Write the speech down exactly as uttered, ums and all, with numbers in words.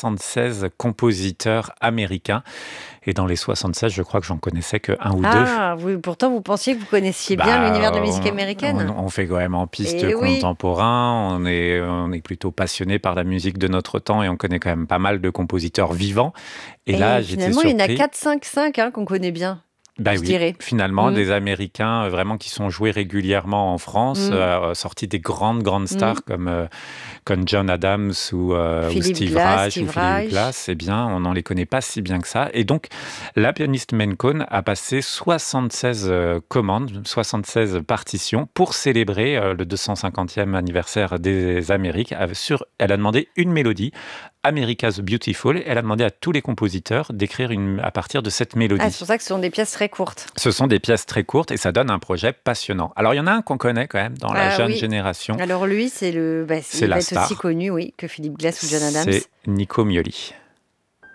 soixante-seize compositeurs américains. Et dans les soixante-seize, je crois que j'en connaissais qu'un ou deux. Ah, oui, pourtant vous pensiez que vous connaissiez bien Bah, l'univers de la musique on, américaine. on- on fait quand même en piste Eh oui. contemporain. On est, on est plutôt passionné par la musique de notre temps et on connaît quand même pas mal de compositeurs vivants. Et là, Et j'étais finalement, il y en a surpris. quatre, cinq, cinq hein, qu'on connaît bien, Bah je oui, dirais. finalement, Mmh, des Américains euh, vraiment qui sont joués régulièrement en France, mmh, euh, sortis des grandes, grandes mmh. stars comme, euh, comme John Adams ou, euh, ou Philippe Steve Glass, Reich ou Steve Philip Reich. Glass. Eh bien, on n'en les connaît pas si bien que ça. Et donc, la pianiste Mencone a passé soixante-seize euh, commandes, soixante-seize partitions pour célébrer euh, le deux cent cinquantième anniversaire des Amériques. Avec- Sur, elle a demandé une mélodie, America's Beautiful. Elle a demandé à tous les compositeurs d'écrire une, à partir de cette Ah, c'est mélodie. pour ça que ce sont des pièces très courtes. Ce sont des pièces très courtes et ça donne un projet passionnant. Alors, il y en a un qu'on connaît quand même dans la Ah jeune oui. génération. Alors lui, c'est le, bah, C'est il va la être aussi star. connu, oui, que Philippe Glass ou John Adams. C'est Nico Mioli.